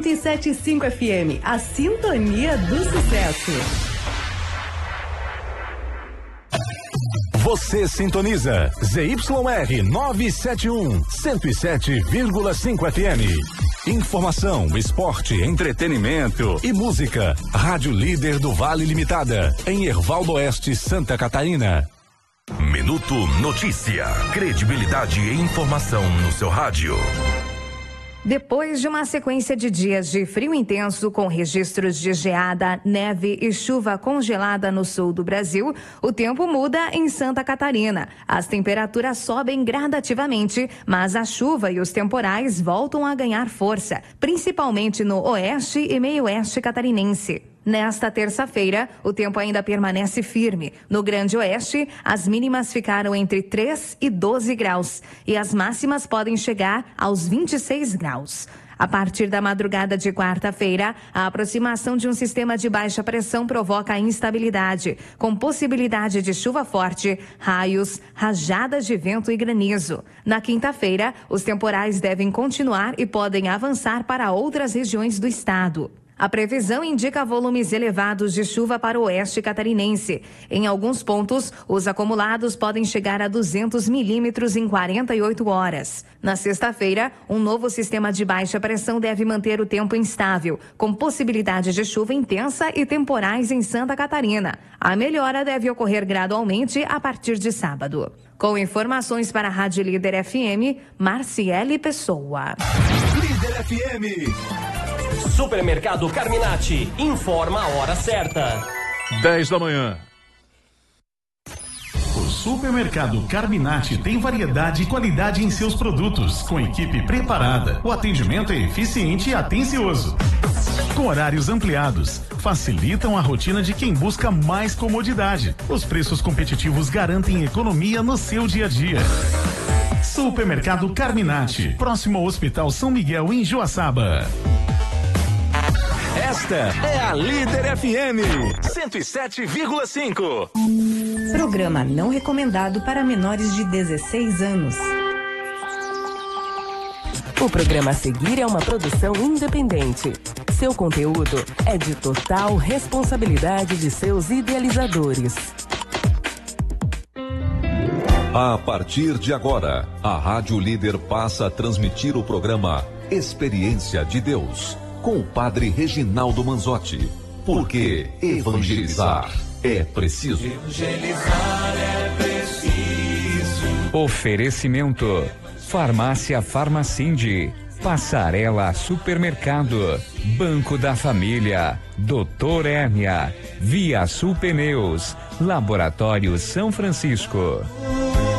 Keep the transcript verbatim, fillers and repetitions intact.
cento e sete vírgula cinco F M, a sintonia do sucesso. Você sintoniza Z Y R novecentos e setenta e um, cento e sete vírgula cinco F M. Informação, esporte, entretenimento e música. Rádio Líder do Vale Limitada, em Herval do Oeste, Santa Catarina. Minuto Notícia. Credibilidade e informação no seu rádio. Depois de uma sequência de dias de frio intenso, com registros de geada, neve e chuva congelada no sul do Brasil, o tempo muda em Santa Catarina. As temperaturas sobem gradativamente, mas a chuva e os temporais voltam a ganhar força, principalmente no oeste e meio-oeste catarinense. Nesta terça-feira, o tempo ainda permanece firme. No Grande Oeste, as mínimas ficaram entre três e doze graus e as máximas podem chegar aos vinte e seis graus. A partir da madrugada de quarta-feira, a aproximação de um sistema de baixa pressão provoca instabilidade, com possibilidade de chuva forte, raios, rajadas de vento e granizo. Na quinta-feira, os temporais devem continuar e podem avançar para outras regiões do estado. A previsão indica volumes elevados de chuva para o oeste catarinense. Em alguns pontos, os acumulados podem chegar a duzentos milímetros em quarenta e oito horas. Na sexta-feira, um novo sistema de baixa pressão deve manter o tempo instável, com possibilidade de chuva intensa e temporais em Santa Catarina. A melhora deve ocorrer gradualmente a partir de sábado. Com informações para a Rádio Líder F M, Marciele Pessoa. Líder F M. Supermercado Carminati informa a hora certa. dez da manhã. O Supermercado Carminati tem variedade e qualidade em seus produtos, com equipe preparada. O atendimento é eficiente e atencioso. Com horários ampliados, facilitam a rotina de quem busca mais comodidade. Os preços competitivos garantem economia no seu dia a dia. Supermercado Carminati, próximo ao Hospital São Miguel, em Joaçaba. Esta é a Líder F M cento e sete vírgula cinco. Programa não recomendado para menores de dezesseis anos. O programa a seguir é uma produção independente. Seu conteúdo é de total responsabilidade de seus idealizadores. A partir de agora, a Rádio Líder passa a transmitir o programa Experiência de Deus, com o padre Reginaldo Manzotti. Porque evangelizar é preciso. Evangelizar é preciso. Oferecimento: Farmácia Farmacinde, Passarela Supermercado, Banco da Família, Doutor Hérnia, Via Sul Pneus, Laboratório São Francisco.